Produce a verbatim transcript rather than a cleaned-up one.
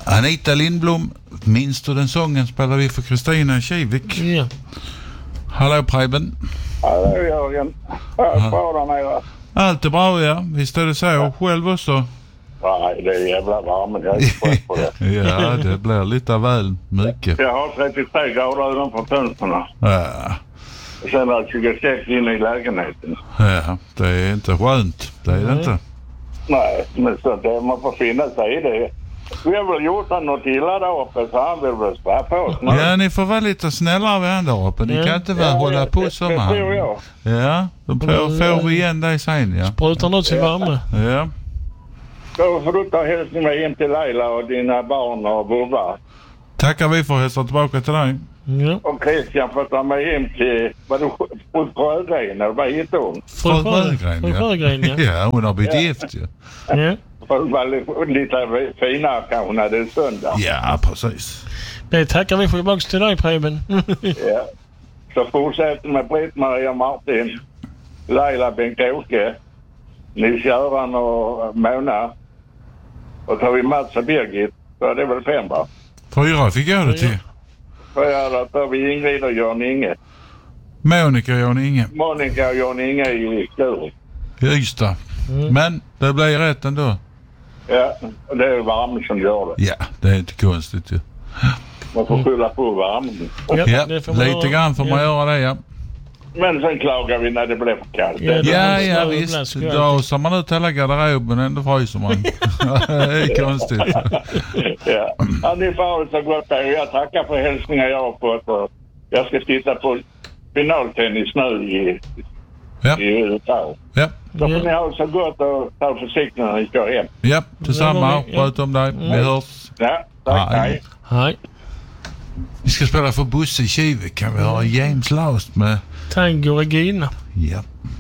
Anita Lindblom, minns du den sången spelar vi för Kristina Kivik. Ja. Hallå Preben. Hallå Jörgen. Hur får den här? Allt är bra, ja. Visst är det så ja. Själv också? Nej, det är jävla varmt. Jag är inte på det. Ja, det blir lite väl mycket. Jag har trettiotre grader utanför fönsterna. Ja. Och sen har jag tjugosex inne i lägenheten. Ja, det är inte skönt. Det är det Mm. inte. Nej, men så det, man får finna sig i det. Vi har väl gjort han något illa där uppe, så han vill väl straffa oss. Nej. Ja, ni får vara lite snällare vid andra uppe. Ni Ja. kan inte väl Ja, hålla det- på det- som det han. tror jag. Ja, då får, får vi igen dig sen, ja. Sprutar något till värme. Ja. Då får du ta hälsningar hem till Laila och dina barn och vovvar. Tackar vi för att hälsa tillbaka till dig. Ja. Och Christian får ta mig hem till, vad du, på Sjögren, eller vad heter hon? Fru Fru Sjögren, Sjögren, Fru ja. Sjögren, ja. Ja, hon har blivit Ja. gift ju. Ja. För att vara lite finare kanske när det är söndag. Ja, precis. Det tackar vi för tillbaka till dig, Preben. Ja. Så fortsätter med Britt-Maria Martin, Laila Bengt-Åke, Nils-Göran och Mona. Och tar vi Mats och Birgit, så är det väl fem, va? Fyra fick jag det till. Så ja, då tar vi Ingrid och Jan Inge. Monica och Jan Inge. Monica och Jan Inge i Skurup. I Ystad. Mm. Men det blir rätt ändå. Ja, och det är värmen som gör det. Ja, det är inte konstigt ju. Man får skylla på värmen. Ja, det får man lite göra. gran får man Ja. göra det, ja. Men sen klagar vi när det blir för kallt. Ja, det- Ja, måste ja vara visst. blask och Då allt. ser man ut hela garderoben, ändå fryser man. Det är konstigt. Ja. Ja, ni får ha det så gott där. Jag tackar för hälsningar jag har fått. Och jag ska titta på finaltennis nu i, Ja, i U S A. ja, Då får ni ha det så gott och ta försiktigt när ni kör hem. ja. Detsamma. Ja. Sköt om dig. Vi hörs. Ja, tack. Ja, Hej. Hej. Vi ska spela för Bosse Kivik. Kan vi ha James Last med... Tango Regina. Ja.